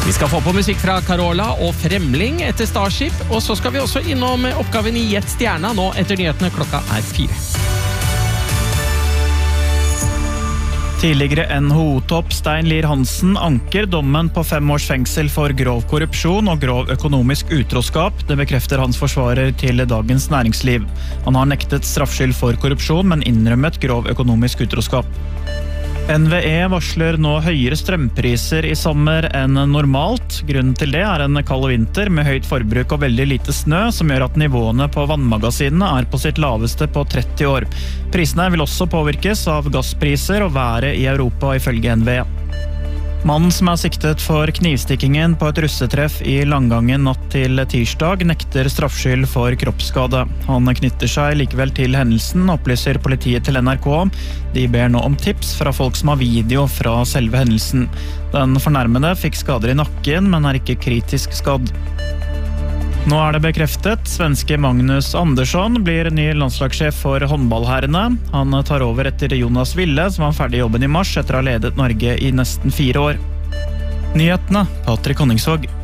Vi skal få på musikk fra Carola og Fremling etter Starship, og så skal vi også innom oppgaven i Gjett stjerna nå etter nyhetene klokka 4. Tidligere NHO-topp Stein Lier Hansen anker dommen på 5 års fengsel for grov korrupsjon og grov økonomisk utroskap. Det bekrefter hans forsvarer til Dagens Næringsliv. Han har nektet straffskyld for korrupsjon, men innrømmet grov økonomisk utroskap. NVE varsler nå høyere strømpriser i sommer enn normalt. Grunnen til det er en kald vinter med høyt forbruk og veldig lite snø, som gjør at nivåene på vannmagasinene er på sitt laveste på 30 år. Prisene vil også påvirkes av gasspriser og været i Europa ifølge NVE. Mannen som er siktet for knivstikkingen på et russetreff i Langangen natt til tirsdag nekter straffskyld for kroppsskade. Han knytter seg likevel til hendelsen, opplyser politiet til NRK. De ber nå om tips fra folk som har video fra selve hendelsen. Den fornærmede fikk skader i nakken, men er ikke kritisk skadd. Nå er det bekreftet. Svenske Magnus Andersson blir ny landslagssjef for håndballherrene. Han tar over etter Jonas Ville, som var ferdig i jobben i mars etter å ha ledet Norge i nesten 4 år. Nyhetene, Patrick Honningsvåg.